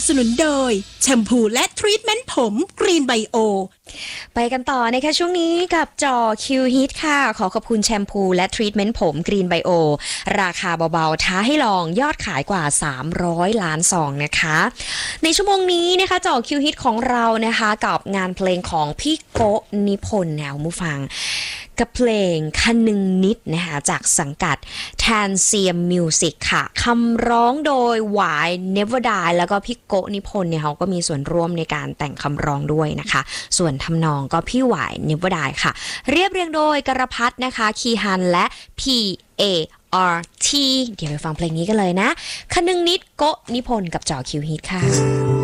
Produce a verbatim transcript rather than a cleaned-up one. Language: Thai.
สนุนโดยแชมพูและทรีทเมนต์ผมกรีนไบโอไปกันต่อนะคะช่วงนี้กับจอ คิว ฮิต ค่ะขอขอบคุณแชมพูและทรีทเมนต์ผมกรีนไบโอราคาเบาๆท้าให้ลองยอดขายกว่าสามร้อยล้านซองนะคะในชั่วโมงนี้นะคะจอ คิว ฮิต ของเรานะคะกับงานเพลงของพี่โกนิพนธ์แนวมูฟังกับเพลงคันนึงนิดนะคะจากสังกัด แทนเซียม มิวสิก ค่ะคำร้องโดยหวาย เนเวอร์ ได แล้วก็พี่โกนิพนธ์เนี่ยเขาก็มีส่วนร่วมในการแต่งคำร้องด้วยนะคะส่วนทำนองก็พี่หวาย เนเวอร์ ได ค่ะเรียบเรียงโดยกรพัฒน์นะคะคีฮันและ พี เอ อาร์ ที เดี๋ยวไปฟังเพลงนี้กันเลยนะคันนึงนิดโกนิพนธ์กับจอ คิว ฮิต ค่ะ